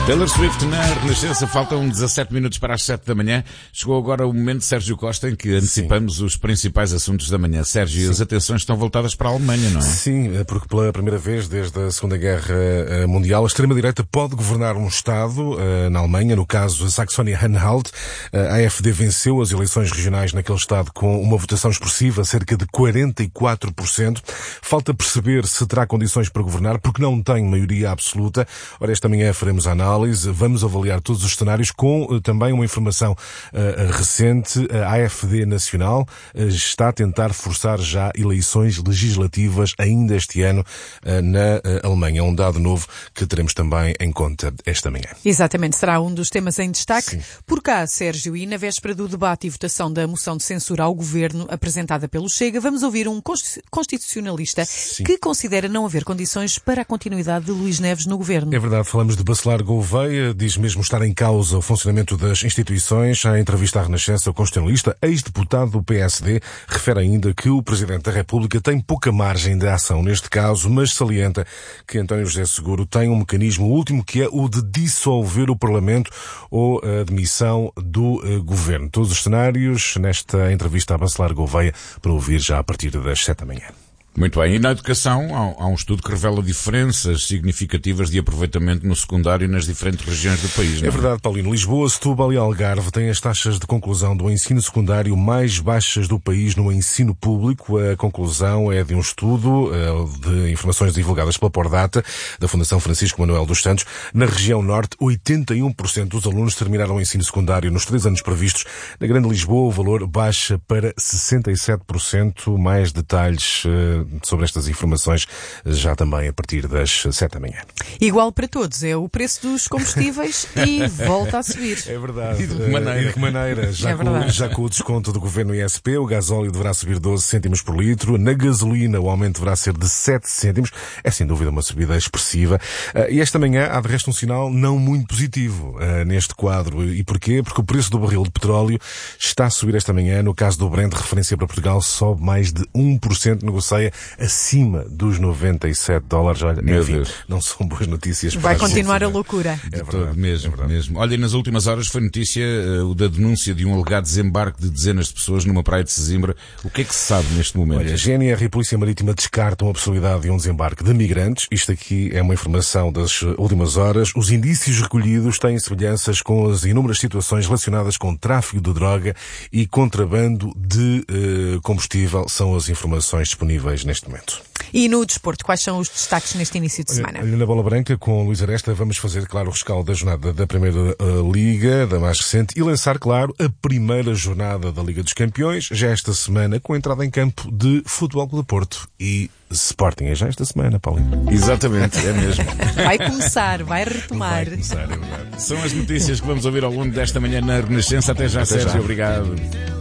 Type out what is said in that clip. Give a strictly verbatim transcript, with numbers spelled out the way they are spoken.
Taylor Swift na Renascença, faltam dezassete minutos para as sete da manhã. Chegou agora o momento, Sérgio Costa, em que antecipamos Sim. os principais assuntos da manhã. Sérgio, Sim. as atenções estão voltadas para a Alemanha, não é? Sim, porque pela primeira vez desde a Segunda Guerra Mundial, a extrema-direita pode governar um Estado na Alemanha, no caso a Saxónia-Anhalt. A AfD venceu as eleições regionais naquele Estado com uma votação expressiva, cerca de quarenta e quatro por cento. Falta perceber se terá condições para governar, porque não tem maioria absoluta. Ora, esta manhã faremos a análise. Vamos avaliar todos os cenários com uh, também uma informação uh, recente. A AfD Nacional uh, está a tentar forçar já eleições legislativas ainda este ano uh, na uh, Alemanha. Um dado novo que teremos também em conta esta manhã. Exatamente, será um dos temas em destaque. Sim. Por cá, Sérgio, e na véspera do debate e votação da moção de censura ao Governo apresentada pelo Chega, vamos ouvir um constitucionalista Sim. que considera não haver condições para a continuidade de Luís Neves no Governo. É verdade, falamos de Bacelar Gouveia, diz mesmo estar em causa o funcionamento das instituições. À entrevista à Renascença, o constitucionalista, ex-deputado do P S D, refere ainda que o Presidente da República tem pouca margem de ação neste caso, mas salienta que António José Seguro tem um mecanismo último que é o de dissolver o Parlamento ou a demissão do uh, Governo. Todos os cenários nesta entrevista a Bacelar Gouveia para ouvir já a partir das sete da manhã. Muito bem. E na educação há, há um estudo que revela diferenças significativas de aproveitamento no secundário nas diferentes regiões do país. Não é? É verdade, Paulino. Lisboa, Setúbal e Algarve têm as taxas de conclusão do ensino secundário mais baixas do país no ensino público. A conclusão é de um estudo de informações divulgadas pela Pordata, da Fundação Francisco Manuel dos Santos. Na região norte, oitenta e um por cento dos alunos terminaram o ensino secundário nos três anos previstos. Na Grande Lisboa, o valor baixa para sessenta e sete por cento. Mais detalhes sobre estas informações já também a partir das sete da manhã. Igual para todos, é o preço dos combustíveis e volta a subir. É verdade. E de que maneira? E de que maneira? Já, é com, já com o desconto do Governo I S P, o gasóleo deverá subir doze cêntimos por litro. Na gasolina, o aumento deverá ser de sete cêntimos. É sem dúvida uma subida expressiva. E esta manhã há de resto um sinal não muito positivo neste quadro. E porquê? Porque o preço do barril de petróleo está a subir esta manhã. No caso do Brent, referência para Portugal, sobe mais de um por cento, negocia acima dos noventa e sete dólares. Olha, Meu enfim, Deus. não são boas notícias. Vai para continuar a a loucura. De É todo, verdade, mesmo, é verdade. mesmo. Olha, e nas últimas horas foi notícia uh, o da denúncia de um alegado desembarque de dezenas de pessoas numa praia de Sesimbra. O que é que se sabe neste momento? Olha, G N R e Polícia Marítima descartam a possibilidade de um desembarque de migrantes. Isto aqui é uma informação das últimas horas. Os indícios recolhidos têm semelhanças com as inúmeras situações relacionadas com tráfico de droga e contrabando de uh, combustível. São as informações disponíveis neste momento. E no desporto, quais são os destaques neste início de semana? Olha, na Bola Branca, com o Luís Aresta, vamos fazer, claro, o rescaldo da jornada da Primeira uh, Liga, da mais recente, e lançar, claro, a primeira jornada da Liga dos Campeões, já esta semana, com a entrada em campo de Futebol Clube do Porto e Sporting. É já esta semana, Paulinho. Exatamente, é mesmo. Vai começar, vai retomar. Vai começar, é verdade. São as notícias que vamos ouvir ao longo desta manhã na Renascença. Até já, Até Sérgio. já. Obrigado.